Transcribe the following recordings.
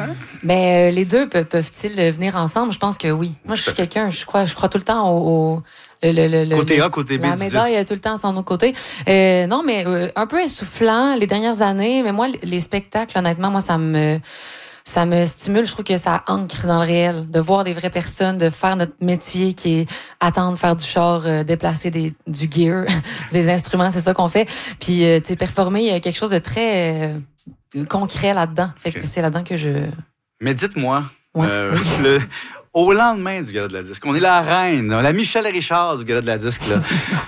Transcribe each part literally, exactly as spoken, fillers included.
Ben, euh, les deux peuvent, peuvent-ils venir ensemble? Je pense que oui. Moi, je suis quelqu'un, je crois, je crois tout le temps au... au le, le, le, côté le, A, côté B. La du médaille disque. a tout le temps son autre côté. Euh, non, mais euh, un peu essoufflant les dernières années. Mais moi, les spectacles, honnêtement, moi, ça me... ça me stimule, je trouve que ça ancre dans le réel, de voir des vraies personnes, de faire notre métier qui est attendre, faire du char, euh, déplacer des, du gear, des instruments, c'est ça qu'on fait. Puis, euh, tu sais, performer, il y a quelque chose de très euh, concret là-dedans. Fait okay. que c'est là-dedans que je... Mais dites-moi, ouais. euh, le, au lendemain du Gala de la Disque, on est la reine, la Michèle Richard du Gala de la Disque, là.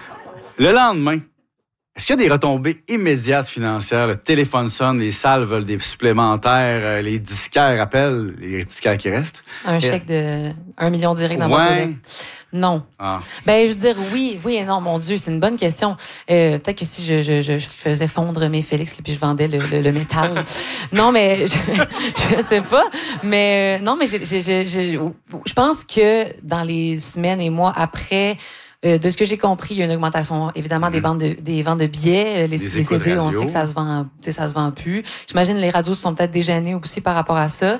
Le lendemain, est-ce qu'il y a des retombées immédiates financières? Le téléphone sonne, les salles veulent des supplémentaires, euh, les disquaires appellent, les disquaires qui restent. Un et... chèque de un million direct dans ouais. votre Non. Ah. Ben, je veux dire, oui, oui et non, mon Dieu, c'est une bonne question. Euh, peut-être que si je, je, je faisais fondre mes Félix puis je vendais le, le, le métal. Non, mais je, je sais pas. Mais non, mais je, je, je, je, je pense que dans les semaines et mois après... Euh, de ce que j'ai compris, il y a une augmentation évidemment mmh. des ventes de des ventes de billets, les, les C D, on sait que ça se vend, tu sais, ça se vend plus. J'imagine les radios sont peut-être déjeunées aussi par rapport à ça,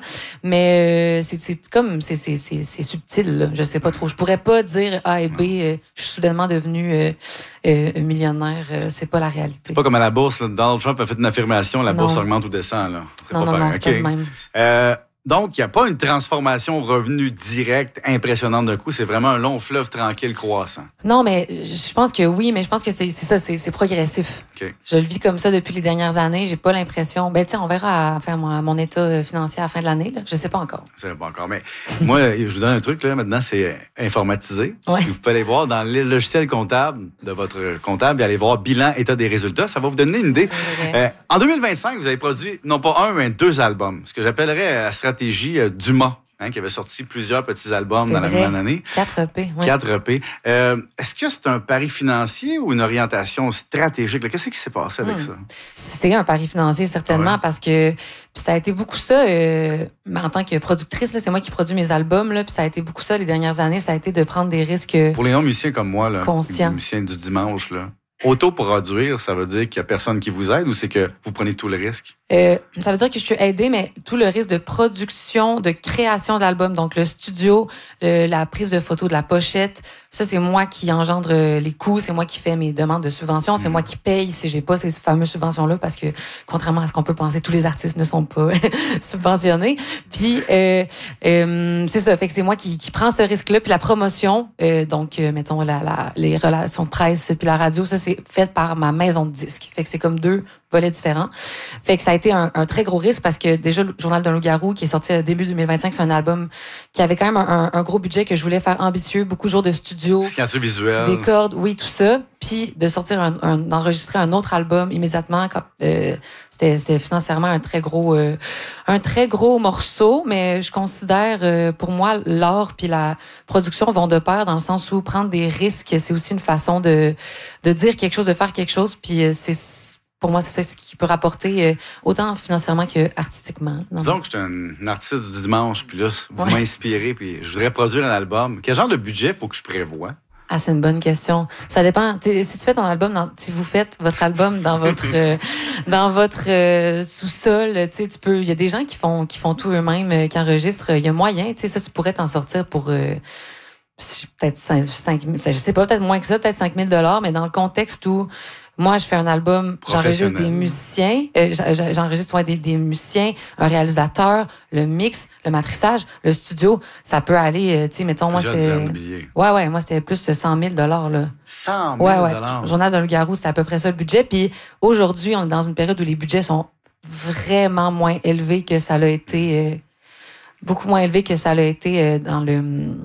mais euh, c'est c'est comme c'est c'est c'est c'est subtil, là. Je sais pas trop. Je pourrais pas dire A et B, euh, je suis soudainement devenu euh, euh, millionnaire, euh, c'est pas la réalité. C'est pas comme à la bourse, là, Donald Trump a fait une affirmation, la non. bourse augmente ou descend là. C'est non pas non pareil. non, c'est okay. pas le même. Euh, Donc, il n'y a pas une transformation revenu direct impressionnante d'un coup. C'est vraiment un long fleuve tranquille croissant. Non, mais je pense que oui, mais je pense que c'est, c'est ça, c'est, c'est progressif. Okay. Je le vis comme ça depuis les dernières années. J'ai pas l'impression... Ben, tiens, on verra à faire mon, mon état financier à la fin de l'année. Là. Je sais pas encore. Je sais pas encore. Mais moi, je vous donne un truc, là. Maintenant, c'est informatisé. Ouais. Vous pouvez aller voir dans le logiciel comptable de votre comptable et aller voir bilan, état des résultats. Ça va vous donner une idée. Euh, en deux mille vingt-cinq, vous avez produit non pas un, mais deux albums. Ce que j'appellerais la stratégie euh, Dumas, hein, qui avait sorti plusieurs petits albums c'est dans vrai. la même année. quatre E P. Ouais. quatre E P. Euh, est-ce que c'est un pari financier ou une orientation stratégique? Là? Qu'est-ce qui s'est passé avec hmm. ça? C'est un pari financier, certainement, ouais. parce que puis ça a été beaucoup ça, euh, en tant que productrice, là, c'est moi qui produis mes albums, là, puis ça a été beaucoup ça les dernières années, ça a été de prendre des risques pour les non-musiciens comme moi, là, conscients. Les musiciens du dimanche, là. Auto-produire, ça veut dire qu'il n'y a personne qui vous aide ou c'est que vous prenez tout le risque? Euh, ça veut dire que je suis aidée, mais tout le risque de production, de création de l'album, donc le studio, le, la prise de photo de la pochette, ça, c'est moi qui engendre les coûts, c'est moi qui fais mes demandes de subventions, c'est mmh. moi qui paye si j'ai pas ces fameuses subventions-là, parce que, contrairement à ce qu'on peut penser, tous les artistes ne sont pas subventionnés. Puis, euh, euh, c'est ça, fait que c'est moi qui, qui prends ce risque-là, puis la promotion, euh, donc, euh, mettons, la, la, les relations de presse, puis la radio, ça, c'est fait par ma maison de disques. Fait que c'est comme deux volets différents. Fait que ça a été un, un très gros risque parce que déjà, le Journal d'un loup-garou, qui est sorti début deux mille vingt-cinq, c'est un album qui avait quand même un, un, un gros budget que je voulais faire ambitieux, beaucoup de jours de studio. Signature visuelle. Des cordes, oui, tout ça. Puis de sortir un, un d'enregistrer un autre album immédiatement. Euh, c'était, c'était financièrement un très gros, euh, un très gros morceau, mais je considère, euh, pour moi, l'art puis la production vont de pair dans le sens où prendre des risques, c'est aussi une façon de, de dire quelque chose, de faire quelque chose, puis euh, c'est pour moi, c'est ça ce qui peut rapporter euh, autant financièrement que artistiquement. Non? Disons que je suis un artiste du dimanche, puis là, vous ouais. m'inspirez, puis je voudrais produire un album. Quel genre de budget faut que je prévoie? Ah, c'est une bonne question. Ça dépend. T'sais, si tu fais ton album, dans, si vous faites votre album dans votre euh, dans votre euh, sous-sol, tu sais, tu peux. Il y a des gens qui font qui font tout eux-mêmes, euh, qui enregistrent. Il y a moyen, tu sais, ça, tu pourrais t'en sortir pour euh, peut-être cinq mille, je sais pas, peut-être moins que ça, peut-être cinq mille dollars, mais dans le contexte où moi, je fais un album, j'enregistre des musiciens, euh, j'enregistre ouais, des, des musiciens, un réalisateur, le mix, le matrissage, le studio, ça peut aller, tu sais, mettons, moi, c'était... Ouais, ouais, moi, c'était plus de cent mille dollars, là. cent mille ouais, ouais. Journal d'un loup-garou, c'était à peu près ça le budget. Puis aujourd'hui, on est dans une période où les budgets sont vraiment moins élevés que ça l'a été, euh, beaucoup moins élevés que ça l'a été euh, dans le...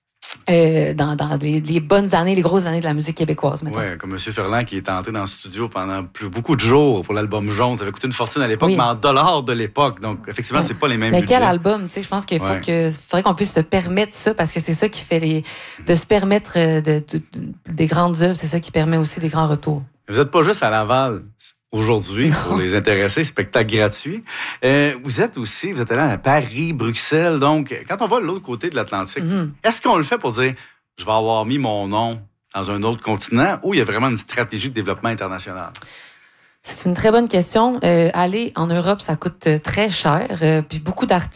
Euh, dans, dans les, les bonnes années, les grosses années de la musique québécoise, mettons. Oui, comme M. Ferland qui est entré dans le studio pendant plus, beaucoup de jours pour l'album Jaune. Ça avait coûté une fortune à l'époque, oui. mais en dollars de l'époque. Donc, effectivement, ouais. c'est pas les mêmes mais budgets. Mais quel album, tu sais, je pense qu'il faut ouais. que, faudrait qu'on puisse se permettre ça parce que c'est ça qui fait les, de se permettre de, de, de, des grandes œuvres, c'est ça qui permet aussi des grands retours. Vous êtes pas juste à Laval aujourd'hui, pour les intéressés, spectacle gratuit. Euh, vous êtes aussi, vous êtes allé à Paris, Bruxelles. Donc, quand on va de l'autre côté de l'Atlantique, mm-hmm. est-ce qu'on le fait pour dire, je vais avoir mis mon nom dans un autre continent ou il y a vraiment une stratégie de développement international? C'est une très bonne question. Euh, aller en Europe, ça coûte très cher. Euh, puis beaucoup d'artistes